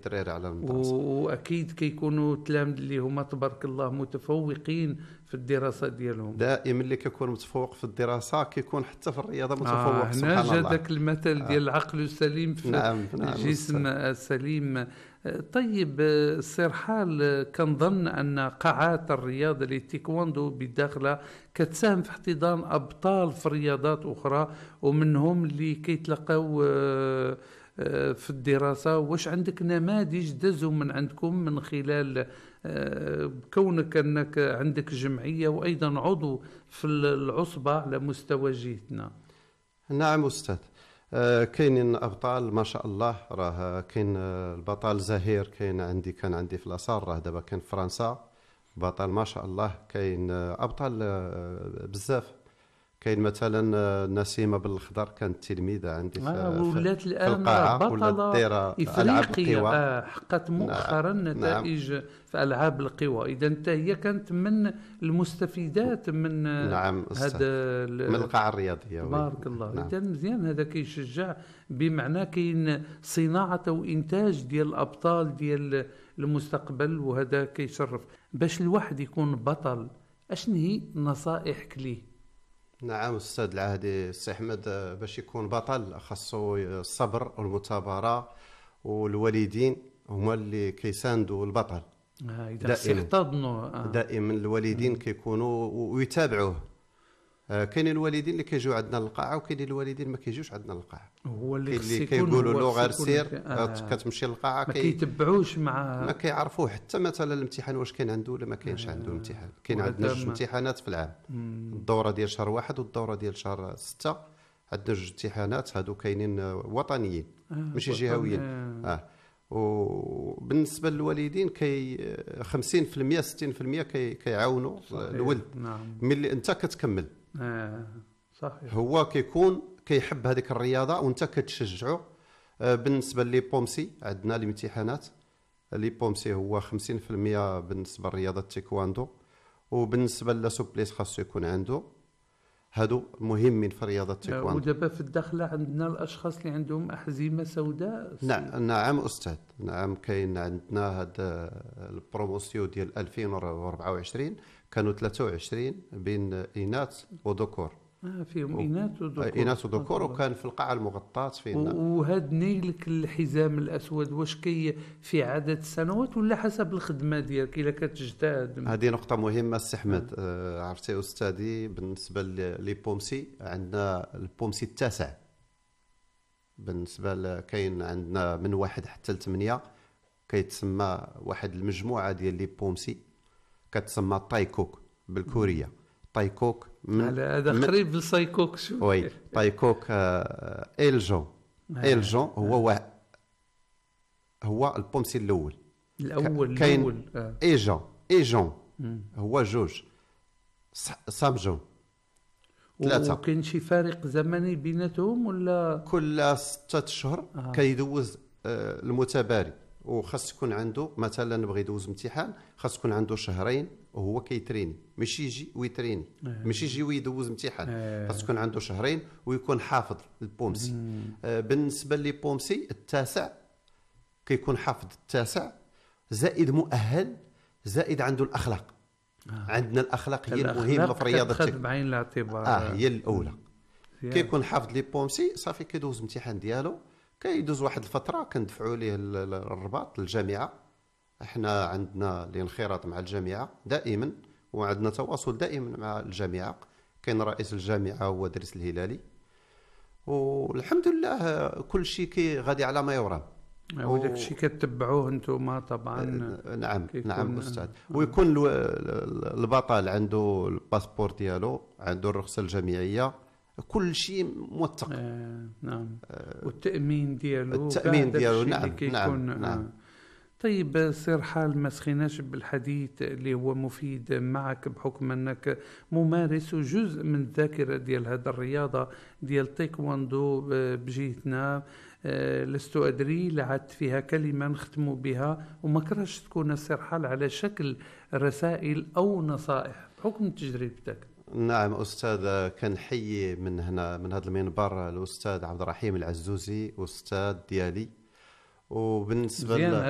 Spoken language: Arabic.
الدراري على المدرسه. واكيد كيكونوا تلامذ اللي هما تبارك الله متفوقين في الدراسه ديالهم. دائما اللي كيكون متفوق في الدراسه كيكون حتى في الرياضه متفوق. سبحان الله. هنا ذاك المثل ديال العقل السليم في نعم الجسم السليم. طيب سي رحال، كنظن ان قاعات الرياضه للتايكواندو بداخلها كتساهم في احتضان ابطال في رياضات اخرى ومنهم اللي كيتلقاو في الدراسه. واش عندك نماذج دازوا من عندكم من خلال كونك انك عندك جمعيه وايضا عضو في العصبه على مستوى جهتنا؟ نعم استاذ، كاينين ابطال ما شاء الله. راه كاين البطل زهير، كان عندي في لاصال، راه دابا كاين في فرنسا بطل ما شاء الله. كاين ابطال بزاف. كاين مثلا نسيمه بالخضر كانت تلميذه عندي ولات الان القاعه، بطله افريقيا، حققت مؤخرا نتائج في العاب القوى. اذا انت هي كانت من المستفيدات من نعم هذا من القاعه الرياضيه. بارك الله. اذا مزيان، هذا كيشجع، بمعنى كاين صناعه وانتاج ديال الابطال ديال المستقبل، وهذا كيشرف. باش الواحد يكون بطل اشنو هي نصائحك ليه؟ نعم أستاذ العهدي السي أحمد، باش يكون بطل خاصو الصبر والمثابرة، والوالدين هما اللي كيساندوا البطل. دائما الوالدين كيكونوا ويتابعوه. كاينين الوالدين اللي كيجيو عندنا للقاعه، وكاينين الوالدين ما كيجيوش عندنا للقاعه. هو اللي كيقولوا له غير سير كتمشي للقاعه، ما كيتبعوش ما كيعرفوه حتى مثلا الامتحان واش كاين عنده ولا ما كاينش عنده الامتحان. كاين عندنا جوج امتحانات في العام، الدوره ديال شهر 1 والدوره ديال شهر 6. عندنا جوج امتحانات هادو كاينين وطنيين ماشي جهويين. وبالنسبه للوالدين 50% 60% كيعاونوا الولد. ملي انت كتكمل صحيح. هو كيكون كيحب هذيك الرياضه وانت كتشجعه. بالنسبه لي بومسي عندنا الامتحانات لي بومسي هو 50% بالنسبه لرياضه التايكواندو، وبالنسبه للسوبليس خاصو يكون عنده. هادو مهمين في رياضه التايكواندو. ودابا في الداخله عندنا الاشخاص اللي عندهم احزمه سوداء. نعم استاذ، نعم كاين عندنا هاد البروموسيون ديال 2024 كانوا 23 بين اناث وذكور. فيهم اناث وذكور وكان في القاعه المغطاه فينا. وهاد نيلك الحزام الاسود واش في عدد السنوات ولا حسب الخدمه ديالك الا كتجتهد؟ هذه نقطه مهمه السي احمد. عرفتي استاذي، بالنسبه لي بومسي عندنا البومسي التاسع. بالنسبه كاين عندنا من 1 حتى ل 8 كيتسمى واحد المجموعه ديال لي بومسي كتسمى تايكوك بالكوريه. تايكوك هذا قريب للسايكوك شو. وي تايكوك. إلجون هو البومسي الاول. كاين ايجون هو جوج. سامجون 3. وكاين شي فارق زمني بيناتهم ولا كل 6 اشهر كيدوز المتباري، وخاص يكون عنده مثلا بغى يدوز امتحان خاص يكون عنده شهرين وهو كيتريني، ماشي يجي ويتريني ماشي يجي ويدوز امتحان. خاص يكون عنده شهرين ويكون حافظ البومسي. بالنسبه لي بومسي التاسع كيكون حافظ التاسع زائد مؤهل زائد عنده الاخلاق. عندنا الاخلاق هي المهمه في رياضه التايكواندو بعين الاعتبار. هي الاولى. كيكون حافظ لي بومسي صافي كيدوز الامتحان ديالو، كيدوز واحد الفتره كندفعوا ليه الرباط للجامعه. احنا عندنا الانخراط مع الجامعه دائما، وعندنا تواصل دائما مع الجامعه. كاين رئيس الجامعه هو دريس الهلالي، والحمد لله كل شيء غادي على ما يرام. وداك الشيء كتبعوه انتم طبعا. نعم استاذ. ويكون البطل عنده الباسبور ديالو، عنده الرخصه الجامعيه، كل شيء موثق. نعم. والتامين ديالو نعم. طيب سير حال، ما سخيناش بالحديث اللي هو مفيد معك بحكم انك ممارس وجزء من الذاكره ديال هذه الرياضه ديال التايكواندو بجهتنا. لست ادري لعدت فيها كلمه نختم بها وما كرهش تكون سير حال على شكل رسائل او نصائح بحكم تجربتك. نعم أستاذ، كنحيي من هنا من هذا المنبر الأستاذ عبد الرحيم العزوزي أستاذ ديالي. وبالنسبة